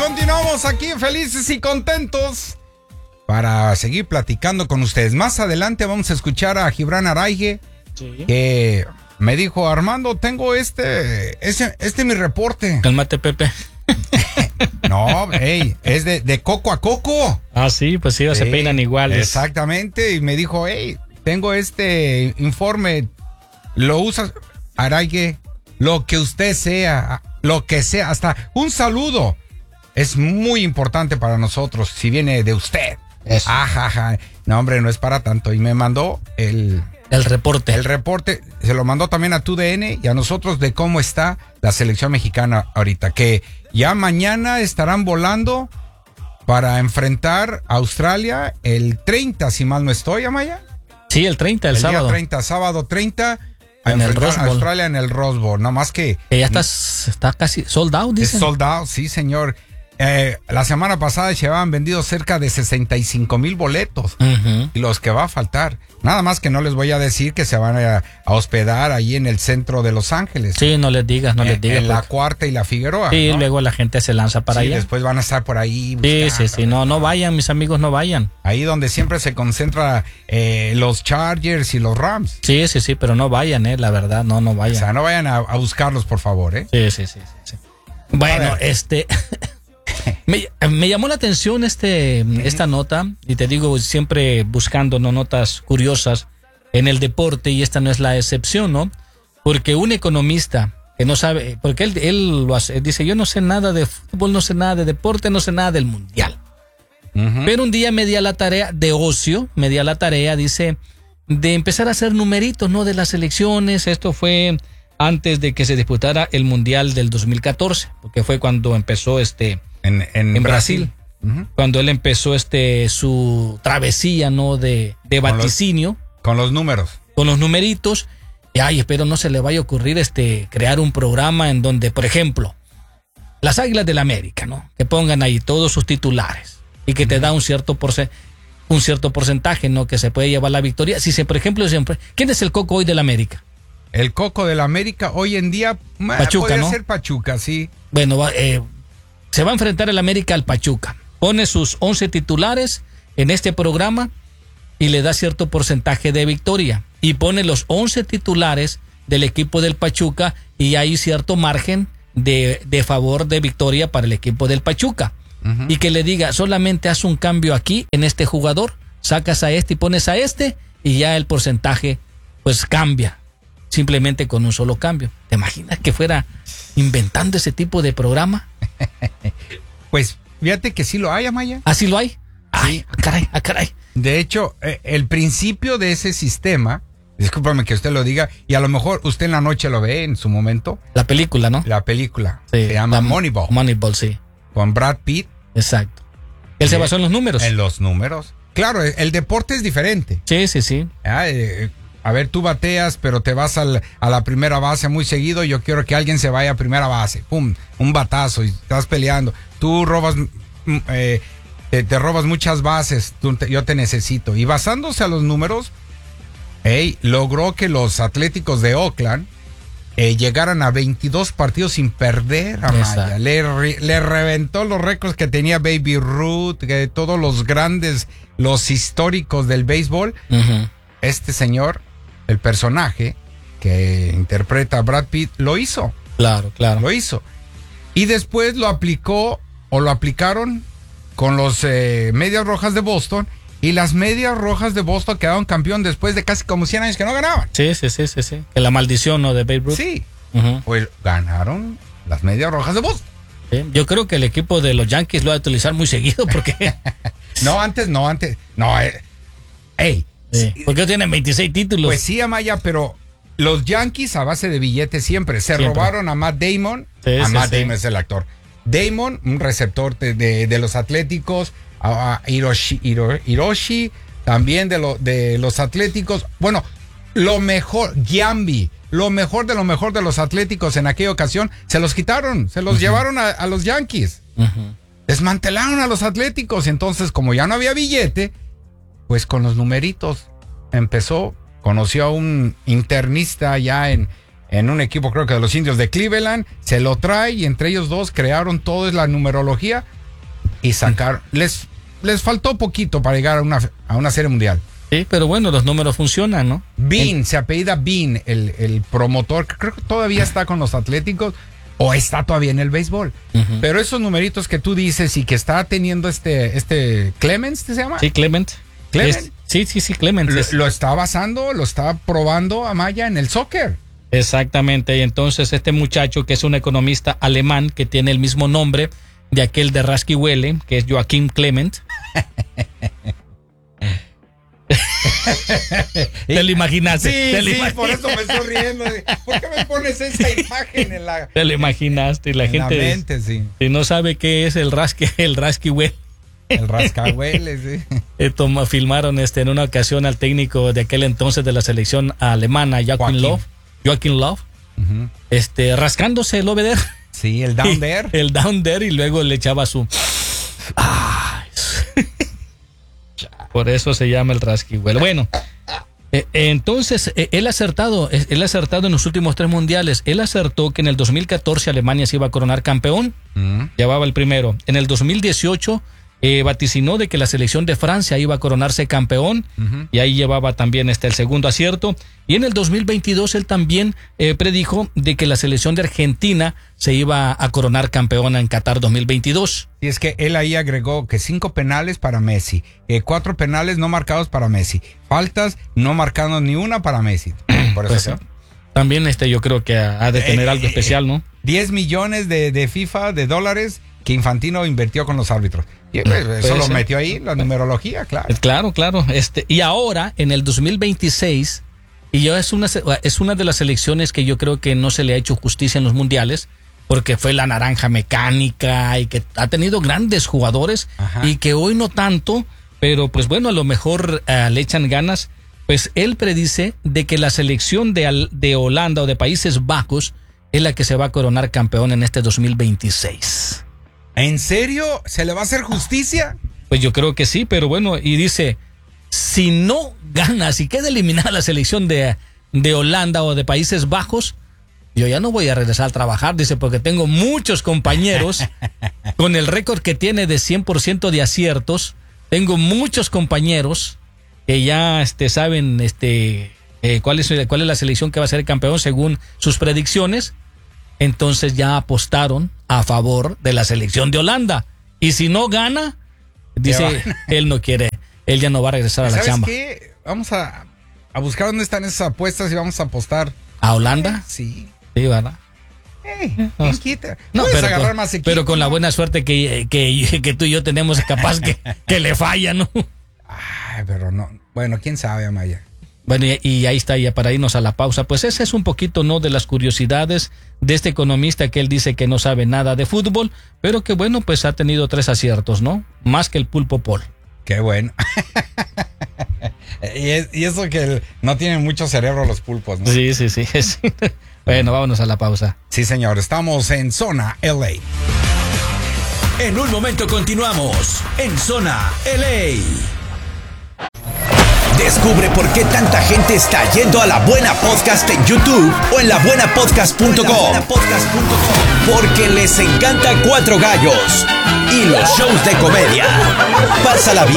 continuamos aquí felices y contentos para seguir platicando con ustedes. Más adelante vamos a escuchar a Gibran Araige, que me dijo: Armando, tengo este es mi reporte. Cálmate, Pepe. No, es de coco a coco. Ah, sí, pues sí, se peinan iguales. Exactamente, y me dijo: tengo este informe, lo usas, Araige, lo que usted sea, lo que sea, hasta un saludo es muy importante para nosotros si viene de usted. Eso. Ajá. No, hombre, no es para tanto. Y me mandó el reporte. El reporte, se lo mandó también a TUDN y a nosotros de cómo está la selección mexicana ahorita, que ya mañana estarán volando para enfrentar a Australia el 30, si mal no estoy, Amaya. Sí, el 30, el sábado. Día 30, sábado 30, a en el enfrentar Rose a Bowl. Australia en el Rose Bowl. No más que ya está casi sold out, dicen. Es sold out, sí, señor. La semana pasada llevaban vendidos cerca de 65,000 boletos. Uh-huh. Y los que va a faltar. Nada más que no les voy a decir que se van a hospedar ahí en el centro de Los Ángeles. Sí, no les digas. En la Cuarta y la Figueroa. Sí, ¿no? Luego la gente se lanza para allá. Después van a estar por ahí buscando. Sí. No vayan, mis amigos, no vayan. Ahí donde siempre se concentra los Chargers y los Rams. Sí, pero no vayan, la verdad, no vayan. O sea, no vayan a buscarlos, por favor, Sí. Bueno, Me llamó la atención esta nota, y te digo, siempre buscando notas curiosas en el deporte, y esta no es la excepción, ¿no? Porque un economista que no sabe, porque él lo hace, dice: yo no sé nada de fútbol, no sé nada de deporte, no sé nada del mundial. Uh-huh. Pero un día me di a la tarea de ocio, dice, de empezar a hacer numeritos, ¿no? De las elecciones. Esto fue antes de que se disputara el mundial del 2014, porque fue cuando empezó en Brasil. Uh-huh. Cuando él empezó su travesía, ¿no? De vaticinio. Con los números. Con los numeritos. Y espero no se le vaya a ocurrir crear un programa en donde, por ejemplo, las Águilas del América, ¿no? Que pongan ahí todos sus titulares y que te da un cierto porcentaje, ¿no? Que se puede llevar la victoria. Por ejemplo, siempre, ¿quién es el coco hoy del América? El coco del América hoy en día Pachuca, podría ¿no? ser Pachuca, sí. Bueno, se va a enfrentar el América al Pachuca. Pone sus 11 titulares en este programa y le da cierto porcentaje de victoria. Y pone los 11 titulares del equipo del Pachuca y hay cierto margen de favor de victoria para el equipo del Pachuca. Uh-huh. Y que le diga: solamente haz un cambio aquí en este jugador, sacas a y pones a y ya el porcentaje pues cambia. Simplemente con un solo cambio. ¿Te imaginas que fuera inventando ese tipo de programa? Pues fíjate que sí lo hay, Amaya. ¿Ah, sí lo hay? Ay, sí. caray. De hecho, el principio de ese sistema, discúlpame que usted lo diga, y a lo mejor usted en la noche lo ve en su momento. La película, ¿no? La película. Sí, se llama Moneyball. Moneyball, sí. Con Brad Pitt. Exacto. Él se basó en los números. En los números. Claro, el deporte es diferente. Sí. A ver, tú bateas, pero te vas a la primera base muy seguido. Yo quiero que alguien se vaya a primera base. ¡Pum! Un batazo y estás peleando. Tú robas, te robas muchas bases. Yo te necesito. Y basándose a los números, logró que los Atléticos de Oakland llegaran a 22 partidos sin perder, Amaya. Le reventó los récords que tenía Baby Ruth, que todos los grandes, los históricos del béisbol. Uh-huh. Este señor, el personaje que interpreta a Brad Pitt, lo hizo. Claro. Lo hizo. Y después lo aplicaron con los Medias Rojas de Boston, y las Medias Rojas de Boston quedaron campeón después de casi como 100 años que no ganaban. Sí. Que la maldición, ¿no? De Babe Ruth. Sí. Uh-huh. Pues ganaron las Medias Rojas de Boston. Sí. Yo creo que el equipo de los Yankees lo va a utilizar muy seguido porque... No, antes. Sí, porque tienen 26 títulos. Pues sí, Amaya, pero los Yankees a base de billetes siempre robaron a Matt Damon. Matt Damon es el actor. Damon, un receptor de los Atléticos, a Hiroshi, también de los Atléticos. Bueno, lo mejor, Giambi, lo mejor de los Atléticos en aquella ocasión, se los quitaron, se los llevaron a los Yankees. Uh-huh. Desmantelaron a los Atléticos, entonces como ya no había billete, pues con los numeritos conoció a un internista ya en un equipo, creo que de los Indios de Cleveland, se lo trae y entre ellos dos crearon toda la numerología y sacar. Les faltó poquito para llegar a una serie mundial. Sí, pero bueno, los números funcionan, ¿no? Bean, se apellida Bean, el promotor, que creo que todavía está con los Atléticos o está todavía en el béisbol. Uh-huh. Pero esos numeritos que tú dices y que está teniendo Clemens, ¿se llama? Sí, Clement. Sí, Clement. Lo está basando, lo está probando Amaya en el soccer. Exactamente, y entonces este muchacho que es un economista alemán que tiene el mismo nombre de aquel de Raskiwele, que es Joachim Clement. Te lo imaginaste. Sí, por eso me estoy riendo. ¿Por qué me pones esa imagen en la... Te lo imaginaste, y la gente... En la mente, sí. Si no sabe qué es el Raskiwele. El rascahuele, sí. Filmaron en una ocasión al técnico de aquel entonces de la selección alemana, Joachim Löw, uh-huh. Rascándose el over there. Sí, el down there. El down there, y luego le echaba su... Por eso se llama el rasquihuele. Bueno, entonces él ha acertado en los últimos 3 mundiales. Él acertó que en el 2014 Alemania se iba a coronar campeón. Uh-huh. Llevaba el primero. En el 2018 vaticinó de que la selección de Francia iba a coronarse campeón, uh-huh. y ahí llevaba también el segundo acierto. Y en el 2022 él también predijo de que la selección de Argentina se iba a coronar campeona en Qatar 2022. Y es que él ahí agregó que 5 penales para Messi, 4 penales no marcados para Messi, faltas no marcando ni una para Messi. Por eso pues, también yo creo que ha de tener algo especial, ¿no? 10 millones de FIFA, de dólares, que Infantino invirtió con los árbitros. Y eso lo metió ahí, la numerología, claro. Claro. Y ahora, en el 2026, y es una de las selecciones que yo creo que no se le ha hecho justicia en los mundiales, porque fue la naranja mecánica y que ha tenido grandes jugadores. Ajá. Y que hoy no tanto, pero pues bueno, a lo mejor le echan ganas. Pues él predice de que la selección de Holanda o de Países Bajos es la que se va a coronar campeón en este 2026. ¿En serio? ¿Se le va a hacer justicia? Pues yo creo que sí, pero bueno, y dice, si no gana, si queda eliminada la selección de Holanda o de Países Bajos, yo ya no voy a regresar a trabajar, dice, porque tengo muchos compañeros con el récord que tiene de 100% de aciertos. Tengo muchos compañeros que ya saben cuál es la selección que va a ser el campeón según sus predicciones. Entonces ya apostaron a favor de la selección de Holanda. Y si no gana, dice, él no quiere, él ya no va a regresar a la chamba. ¿Sabes qué? Vamos a buscar dónde están esas apuestas y vamos a apostar. ¿A Holanda? Sí. Sí, ¿verdad? ¿Quién quita? No, pero con la buena suerte que tú y yo tenemos, capaz que le falla, ¿no? Ay, pero no. Bueno, quién sabe, Amaya. Bueno, y ahí está, ya para irnos a la pausa. Pues ese es un poquito, ¿no?, de las curiosidades de este economista que él dice que no sabe nada de fútbol, pero que bueno, pues ha tenido 3 aciertos, ¿no? Más que el Pulpo Paul. Qué bueno. y eso que no tienen mucho cerebro los pulpos, ¿no? Sí. Bueno, vámonos a la pausa. Sí, señor, estamos en Zona LA. En un momento continuamos en Zona LA. Descubre por qué tanta gente está yendo a La Buena Podcast en YouTube o en labuenapodcast.com. Porque les encanta Cuatro Gallos y los shows de comedia. Pásala bien.